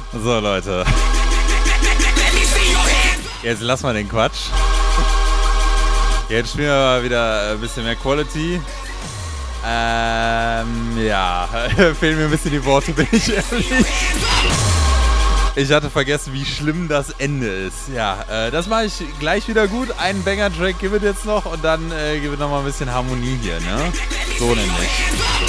So, Leute. Jetzt lass mal den Quatsch. Jetzt spielen wir mal wieder ein bisschen mehr Quality. Ja, fehlen mir ein bisschen die Worte, bin ich ehrlich. Ich hatte vergessen, wie schlimm das Ende ist. Ja, das mache ich gleich wieder gut. Einen Banger-Track gibt es jetzt noch und dann gibt es nochmal ein bisschen Harmonie hier, ne? So nämlich.